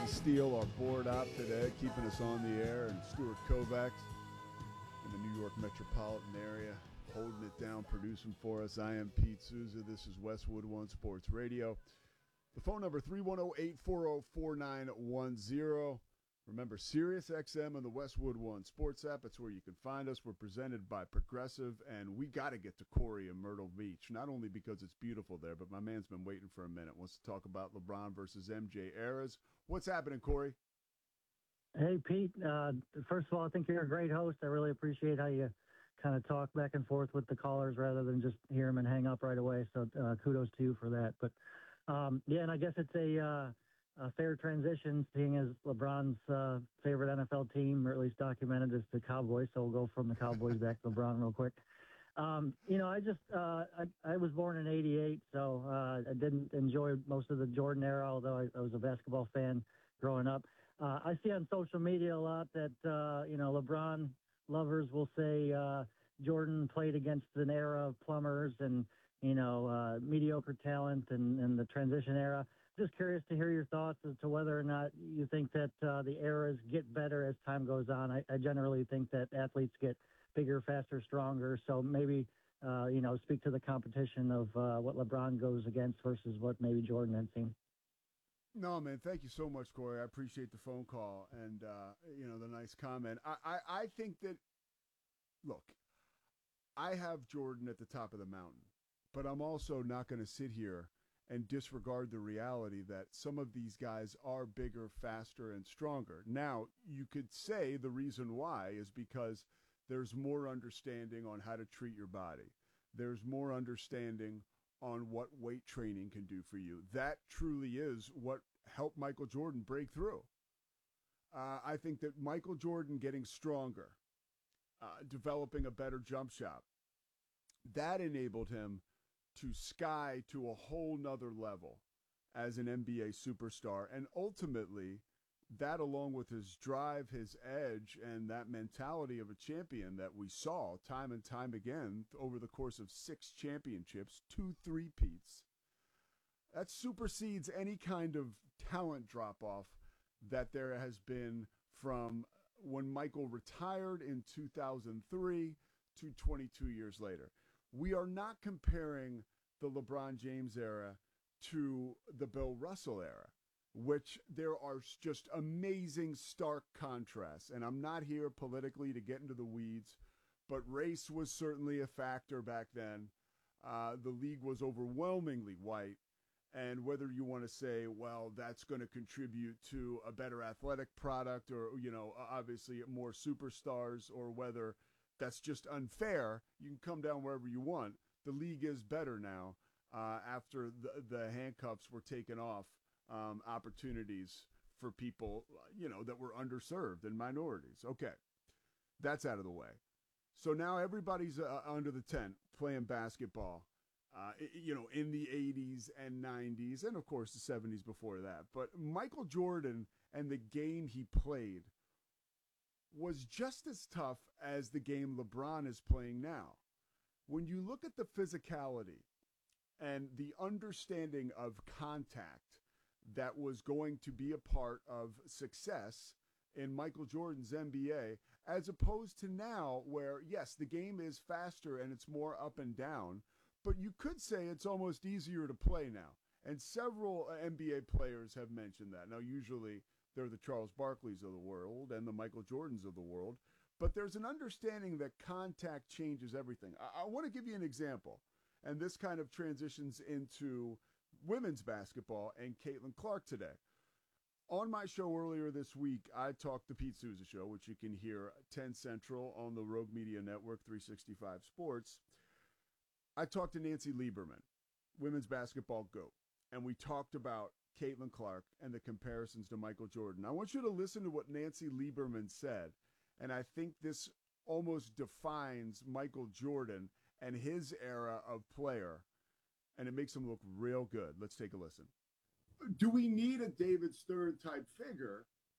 Jason Steele, our board op today, keeping us on the air, and Stuart Kovacs in the New York metropolitan area, holding it down, producing for us. I am Pete Souza. This is Westwood One Sports Radio. The phone number, 310-840-4910. Remember, SiriusXM and the Westwood One Sports app. It's where you can find us. We're presented by Progressive, and we got to get to Corey in Myrtle Beach, not only because it's beautiful there, but my man's been waiting for a minute. Wants to talk about LeBron versus MJ eras. What's happening, Corey? Hey, Pete. First of all, I think you're a great host. I really appreciate how you kind of talk back and forth with the callers rather than just hear them and hang up right away. So kudos to you for that. But, yeah, and I guess it's a fair transition, seeing as LeBron's favorite NFL team, or at least documented, is the Cowboys. So we'll go from the Cowboys back to LeBron real quick. I was born in '88, so I didn't enjoy most of the Jordan era, although I was a basketball fan growing up. I see on social media a lot that, LeBron lovers will say Jordan played against an era of plumbers and, mediocre talent and the transition era. Just curious to hear your thoughts as to whether or not you think that the eras get better as time goes on. I generally think that athletes get bigger, faster, stronger. So maybe, speak to the competition of what LeBron goes against versus what maybe Jordan had seen. No, man, thank you so much, Corey. I appreciate the phone call and, the nice comment. I think that, look, I have Jordan at the top of the mountain, but I'm also not going to sit here and disregard the reality that some of these guys are bigger, faster, and stronger. Now, you could say the reason why is because there's more understanding on how to treat your body. There's more understanding on what weight training can do for you. That truly is what helped Michael Jordan break through. I think that Michael Jordan getting stronger, developing a better jump shot, that enabled him to sky to a whole nother level as an NBA superstar. And ultimately, that along with his drive, his edge, and that mentality of a champion that we saw time and time again over the course of 6 championships, 2 three-peats, that supersedes any kind of talent drop-off that there has been from when Michael retired in 2003 to 22 years later. We are not comparing the LeBron James era to the Bill Russell era, which there are just amazing stark contrasts. And I'm not here politically to get into the weeds, but race was certainly a factor back then. The league was overwhelmingly white. And whether you want to say, well, that's going to contribute to a better athletic product or, obviously more superstars, or whether that's just unfair, you can come down wherever you want. The league is better now after the handcuffs were taken off opportunities for people, that were underserved and minorities. Okay, that's out of the way. So now everybody's under the tent playing basketball, in the 80s and 90s, and of course the 70s before that. But Michael Jordan and the game he played was just as tough as the game LeBron is playing now. When you look at the physicality and the understanding of contact that was going to be a part of success in Michael Jordan's NBA, as opposed to now where, yes, the game is faster and it's more up and down, but you could say it's almost easier to play now. And several NBA players have mentioned that. Now, usually they're the Charles Barkleys of the world and the Michael Jordans of the world, but there's an understanding that contact changes everything. I want to give you an example, and this kind of transitions into women's basketball and Caitlin Clark today. On my show earlier this week, I talked the Pete Souza Show, which you can hear 10 Central on the Rogue Media Network, 365 Sports. I talked to Nancy Lieberman, women's basketball GOAT, and we talked about Caitlin Clark and the comparisons to Michael Jordan. I want you to listen to what Nancy Lieberman said, and I think this almost defines Michael Jordan and his era of player, and it makes him look real good. Let's take a listen. Do we need a David Stern type figure